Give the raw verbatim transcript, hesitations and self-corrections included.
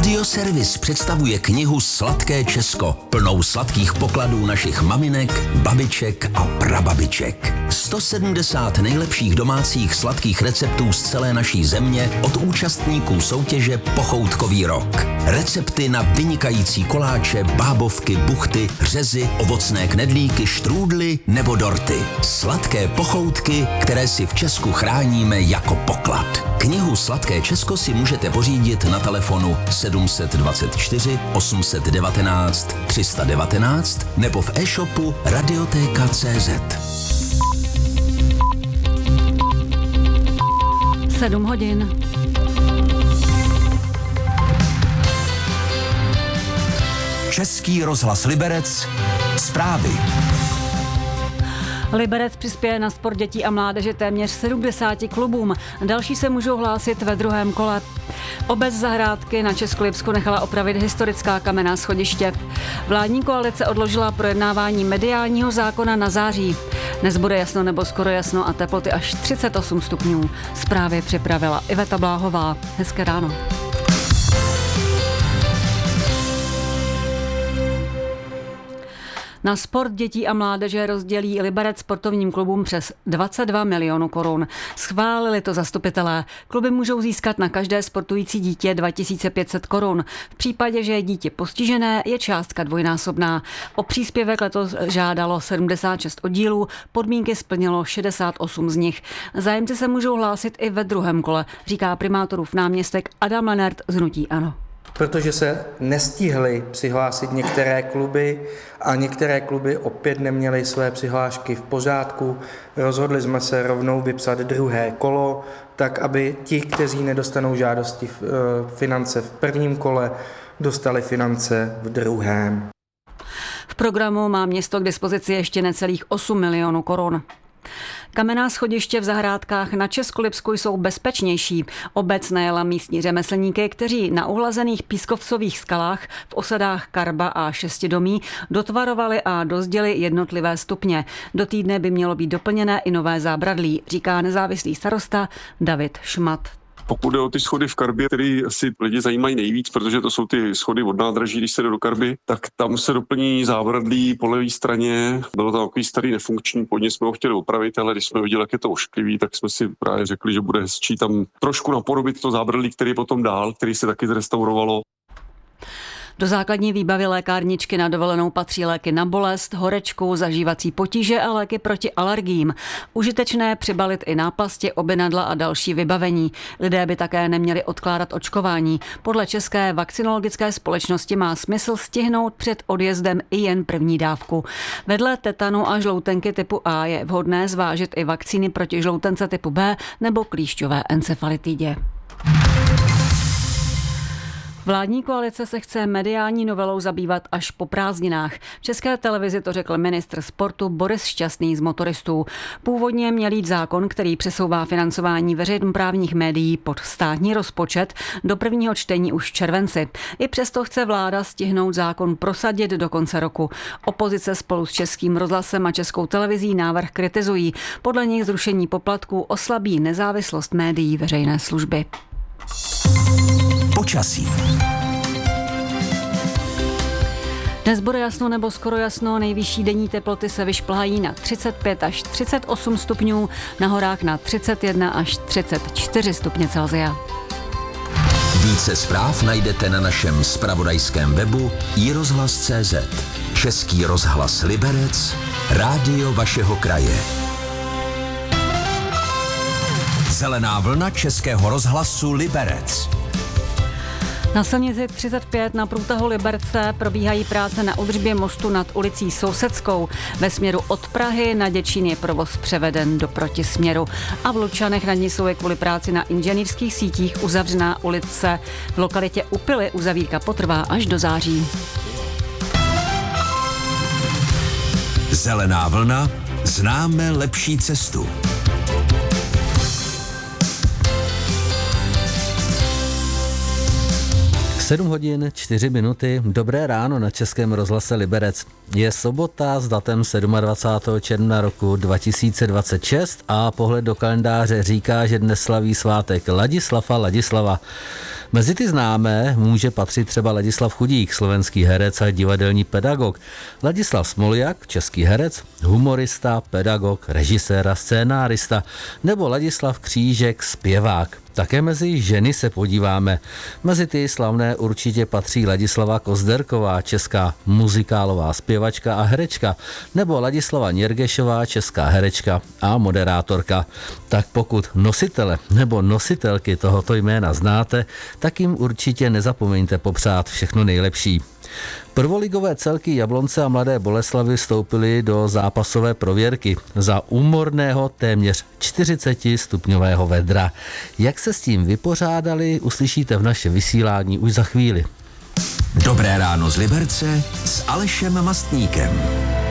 Radioservis představuje knihu Sladké Česko, plnou sladkých pokladů našich maminek, babiček a prababiček. sto sedmdesát nejlepších domácích sladkých receptů z celé naší země od účastníků soutěže Pochoutkový rok. Recepty na vynikající koláče, bábovky, buchty, řezy, ovocné knedlíky, štrůdly nebo dorty. Sladké pochoutky, které si v Česku chráníme jako poklad. Knihu Sladké Česko si můžete pořídit na telefonu sedm set dvacet čtyři osm set devatenáct tři sta devatenáct nebo v e-shopu radioteka tečka cé zet. Sedm hodin. Český rozhlas Liberec. Zprávy. Liberec přispěje na sport dětí a mládeže téměř sedmdesáti klubům. Další se můžou hlásit ve druhém kole. Obec Zahrádky na Českolipsku nechala opravit historická kamenná schodiště. Vládní koalice odložila projednávání mediálního zákona na září. Dnes bude jasno nebo skoro jasno a teploty až třicet osm stupňů. Zprávy připravila Iveta Bláhová. Hezké ráno. Na sport dětí a mládeže rozdělí Liberec sportovním klubům přes dvacet dva milionů korun. Schválili to zastupitelé. Kluby můžou získat na každé sportující dítě dva tisíce pět set korun. V případě, že je dítě postižené, je částka dvojnásobná. O příspěvek letos žádalo sedmdesát šest oddílů, podmínky splnilo šedesát osm z nich. Zájemci se můžou hlásit i ve druhém kole, říká primátorův náměstek Adam Lenert z hnutí ANO. Protože se nestihly přihlásit některé kluby a některé kluby opět neměly své přihlášky v pořádku, rozhodli jsme se rovnou vypsat druhé kolo, tak aby ti, kteří nedostanou žádosti finance v prvním kole, dostali finance v druhém. V programu má město k dispozici ještě necelých osm milionů korun. Kamenná schodiště v Zahrádkách na Českolipsku jsou bezpečnější. Obec najela místní řemeslníky, kteří na uhlazených pískovcových skalách v osadách Karba a Šestidomí dotvarovali a dozděli jednotlivé stupně. Do týdne by mělo být doplněné i nové zábradlí, říká nezávislý starosta David Šmat. Pokud jde o ty schody v Karbě, které asi lidi zajímají nejvíc, protože to jsou ty schody od nádraží, když se jde do Karby, tak tam se doplní zábradlí po levé straně. Bylo to takový starý nefunkční, původně jsme ho chtěli opravit, ale když jsme viděli, jak je to ošklivý, tak jsme si právě řekli, že bude hezčí tam trošku napodobit to zábradlí, který je potom dál, který se taky zrestaurovalo. Do základní výbavy lékárničky na dovolenou patří léky na bolest, horečku, zažívací potíže a léky proti alergiím. Užitečné přibalit i náplasti, obinadla a další vybavení. Lidé by také neměli odkládat očkování. Podle České vakcinologické společnosti má smysl stihnout před odjezdem i jen první dávku. Vedle tetanu a žloutenky typu A je vhodné zvážit i vakcíny proti žloutence typu B nebo klíšťové encefalitidě. Vládní koalice se chce mediální novelou zabývat až po prázdninách. V České televizi to řekl ministr sportu Boris Šťastný z Motoristů. Původně měl jít zákon, který přesouvá financování veřejnoprávních médií pod státní rozpočet do prvního čtení už v červenci. I přesto chce vláda stihnout zákon prosadit do konce roku. Opozice spolu s Českým rozhlasem a Českou televizí návrh kritizují. Podle nich zrušení poplatků oslabí nezávislost médií veřejné služby. Počasí. Dnes bude jasno nebo skoro jasno, nejvyšší denní teploty se vyšplhají na třicet pět až třicet osm stupňů, na horách na třicet jedna až třicet čtyři stupně Celsia. Více zpráv najdete na našem zpravodajském webu i rozhlas tečka cé zet. Český rozhlas Liberec, rádio vašeho kraje. Zelená vlna Českého rozhlasu Liberec. Na silnici třicet pět na průtahu Liberce probíhají práce na údržbě mostu nad ulicí Sousedskou. Ve směru od Prahy na Děčín je provoz převeden do protisměru. A v Lučanech nad ní jsou kvůli práci na inženýrských sítích uzavřená ulice. V lokalitě Upily uzavírka potrvá až do září. Zelená vlna, známe lepší cestu. sedm hodin čtyři minuty, dobré ráno na Českém rozhlase Liberec. Je sobota s datem dvacátého sedmého června roku dva tisíce dvacet šest a pohled do kalendáře říká, že dnes slaví svátek Ladislava Ladislava. Mezi ty známé může patřit třeba Ladislav Chudík, slovenský herec a divadelní pedagog, Ladislav Smoljak, český herec, humorista, pedagog, režisér a scénárista, nebo Ladislav Křížek, zpěvák. Také mezi ženy se podíváme. Mezi ty slavné určitě patří Ladislava Kozderková, česká muzikálová zpěvačka a herečka, nebo Ladislava Něrgešová, česká herečka a moderátorka. Tak pokud nositele nebo nositelky tohoto jména znáte, tak jim určitě nezapomeňte popřát všechno nejlepší. Prvoligové celky Jablonce a Mladé Boleslavi vstoupily do zápasové prověrky za úmorného téměř čtyřicetistupňového vedra. Jak se s tím vypořádali, uslyšíte v našem vysílání už za chvíli. Dobré ráno z Liberce s Alešem Mastníkem.